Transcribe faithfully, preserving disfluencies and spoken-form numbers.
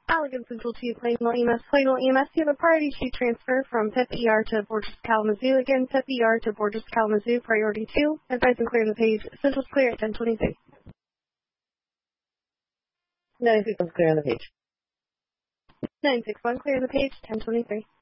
Allegan Central two, Plainville E M S. Plainville E M S, you have a priority to transfer from P I P E R to Borges Kalamazoo. Again, P I P E R to Borges Kalamazoo, priority two. Advise and clear the page. Central's clear at ten twenty-three. nine six one clear on the page. nine six one, clear the page, ten twenty-three.